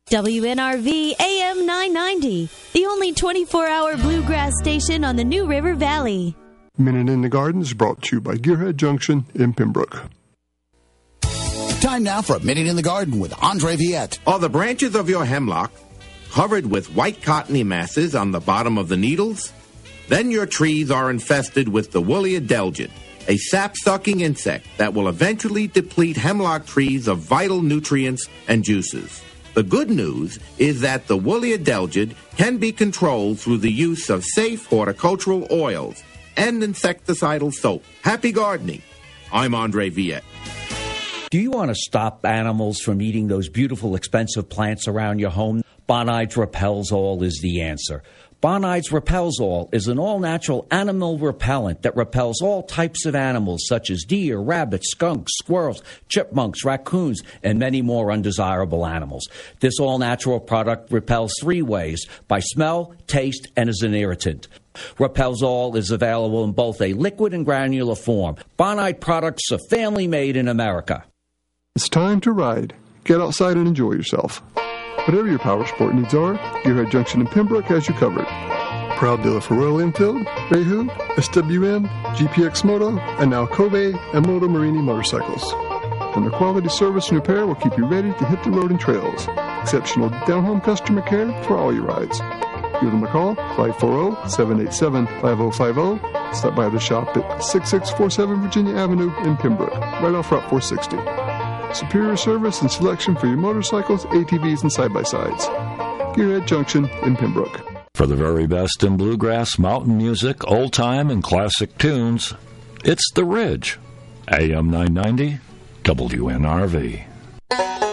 WNRV AM 990, the only 24-hour bluegrass station on the New River Valley. Minute in the Garden is brought to you by Gearhead Junction in Pembroke. Time now for a Minute in the Garden with Andre Viette. Are the branches of your hemlock covered with white cottony masses on the bottom of the needles? Then your trees are infested with the woolly adelgid, a sap-sucking insect that will eventually deplete hemlock trees of vital nutrients and juices. The good news is that the woolly adelgid can be controlled through the use of safe horticultural oils and insecticidal soap. Happy gardening. I'm Andre Viette. Do you want to stop animals from eating those beautiful, expensive plants around your home? Bonides Repels-All is the answer. Bonides Repels-All is an all-natural animal repellent that repels all types of animals such as deer, rabbits, skunks, squirrels, chipmunks, raccoons, and many more undesirable animals. This all-natural product repels 3 ways: by smell, taste, and as an irritant. Repels-All is available in both a liquid and granular form. Bonide products are family-made in America. It's time to ride. Get outside and enjoy yourself. Whatever your power sport needs are, Gearhead Junction in Pembroke has you covered. Proud dealer for Royal Enfield, Reihu, SWM, GPX Moto, and now Kobe and Moto Marini motorcycles. And their quality service and repair will keep you ready to hit the road and trails. Exceptional down-home customer care for all your rides. Give them a call, 540-787-5050. Stop by the shop at 6647 Virginia Avenue in Pembroke, right off Route 460. Superior service and selection for your motorcycles, ATVs, and side-by-sides. Gearhead Junction in Pembroke. For the very best in bluegrass, mountain music, old-time, and classic tunes, it's The Ridge. AM 990, WNRV.